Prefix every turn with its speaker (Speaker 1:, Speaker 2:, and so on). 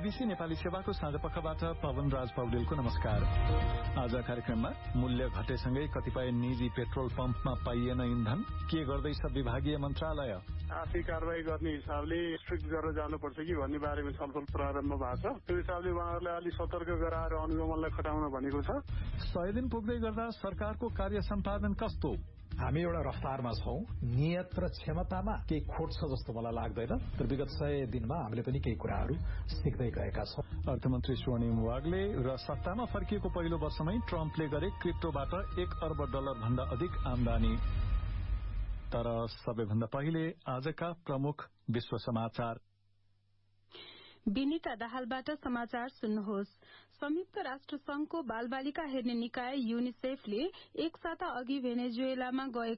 Speaker 1: BBC Nepali सेवाको साँझपखबाट पवन राज पौडेलको नमस्कार। आज कार्यक्रममा मूल्य घटेसँगै कतिपय निजी पेट्रोल पम्पमा पाइएन इन्धन, के गर्दैछ विभागीय मन्त्रालय,
Speaker 2: आर्थिक कारवाही गर्ने हिसाबले स्ट्रिक्ट गरेर जानुपर्छ कि भन्ने बारेमा छलफल प्रारम्भ भएको छ। त्यो हिसाबले उहाँहरूले अलि सतर्क गराएर अनुगमनलाई खटाउन भनेको छ।
Speaker 1: 100 दिन पुग्दै गर्दा सरकारको कार्य सम्पादन कस्तो?
Speaker 3: हामी एउटा रफ्तारमा छौं। नियत र क्षमतामा केही खोट छ जस्तो मलाई लाग्दैन। तर विगत 100 दिनमा हामीले पनि केही कुराहरू सिक्दै गएका छौं।
Speaker 1: अर्थमन्त्री स्वर्णिम वाग्ले र सत्तामा फर्किएको पहिलो वर्षमै ट्रम्पले गरे क्रिप्टोबाट $1 अर्ब भन्दा अधिक आमदानी। तर सबैभन्दा पहिले आजका प्रमुख विश्व समाचार।
Speaker 4: विनिता दाहालबाट समाचार सुन्नुहोस्। संयुक्त राष्ट्र संघको बालबालिका हेर्ने निकाय युनिसेफले एक साता अघि भेनेजुएलामा